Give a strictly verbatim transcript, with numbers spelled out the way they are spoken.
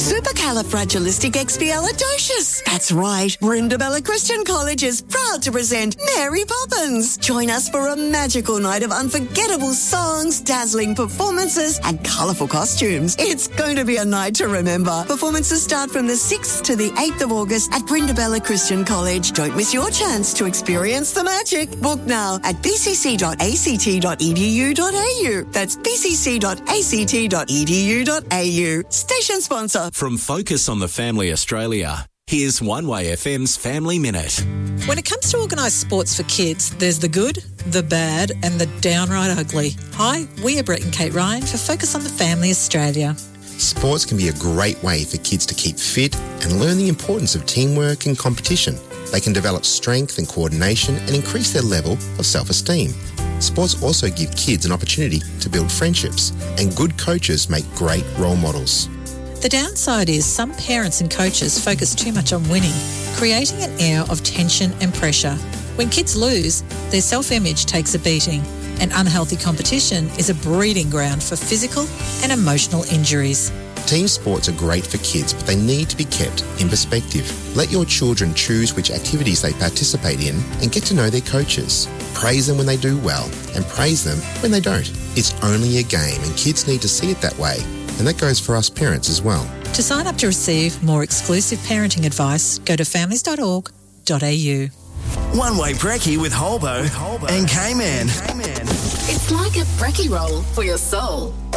Supercalifragilisticexpialidocious. That's right. Brindabella Christian College is proud to present Mary Poppins. Join us for a magical night of unforgettable songs, dazzling performances, and colourful costumes. It's going to be a night to remember. Performances start from the sixth to the eighth of August at Brindabella Christian College. Don't miss your chance to experience the magic. Book now at b c c dot a c t dot e d u dot a u. That's b c c dot a c t dot e d u dot a u. Station sponsor. From Focus on the Family Australia, here's One Way F M's Family Minute. When it comes to organised sports for kids, there's the good, the bad and the downright ugly. Hi, we are Brett and Kate Ryan for Focus on the Family Australia. Sports can be a great way for kids to keep fit and learn the importance of teamwork and competition. They can develop strength and coordination and increase their level of self-esteem. Sports also give kids an opportunity to build friendships, and good coaches make great role models. The downside is some parents and coaches focus too much on winning, creating an air of tension and pressure. When kids lose, their self-image takes a beating, and unhealthy competition is a breeding ground for physical and emotional injuries. Team sports are great for kids, but they need to be kept in perspective. Let your children choose which activities they participate in and get to know their coaches. Praise them when they do well and praise them when they don't. It's only a game and kids need to see it that way. And that goes for us parents as well. To sign up to receive more exclusive parenting advice, go to families dot org dot a u. One Way Brekkie with Holbo and K-Man. It's like a brekkie roll for your soul.